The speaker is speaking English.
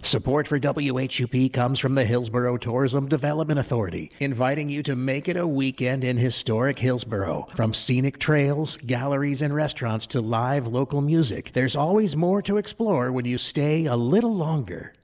Support for WHUP comes from the Hillsborough Tourism Development Authority, inviting you to make it a weekend in historic Hillsborough. From scenic trails, galleries, and restaurants to live local music, there's always more to explore when you stay a little longer.